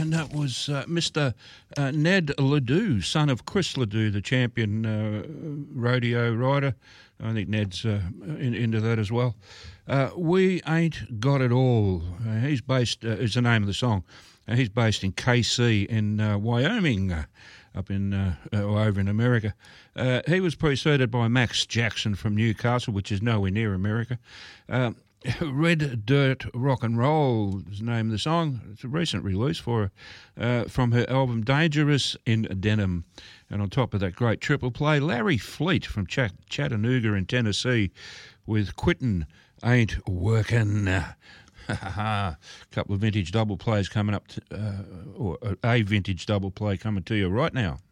and that was Mr. Ned Ledoux, son of Chris Ledoux, the champion rodeo rider. I think Ned's into that as well. We Ain't Got It All. He's based, is the name of the song. He's based in KC in Wyoming, up in over in America. He was preceded by Max Jackson from Newcastle, which is nowhere near America. Red Dirt Rock and Roll is the name of the song. It's a recent release for her, from her album Dangerous in Denim. And on top of that great triple play, Larry Fleet from Chattanooga in Tennessee with Quittin' Ain't Workin'. A couple of vintage double plays coming up, or a vintage double play coming to you right now.